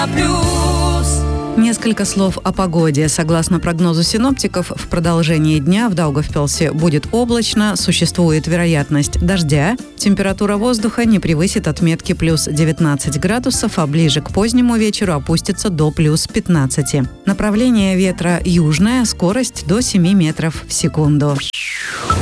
Несколько слов о погоде. Согласно прогнозу синоптиков, в продолжении дня в Даугавпилсе будет облачно, существует вероятность дождя. Температура воздуха не превысит отметки плюс 19 градусов, а ближе к позднему вечеру опустится до плюс 15. Направление ветра южное, скорость до 7 метров в секунду.